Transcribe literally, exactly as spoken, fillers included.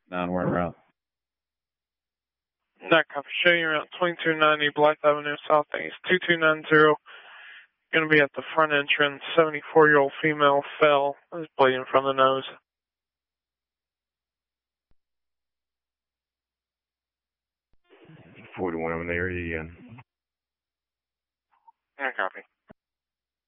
Downward route. That copy. Show you around twenty-two ninety Blythe Avenue Southeast, two two nine zero. Going to be at the front entrance. seventy-four-year-old female fell. Is bleeding from the nose. forty-one on the area again. That copy.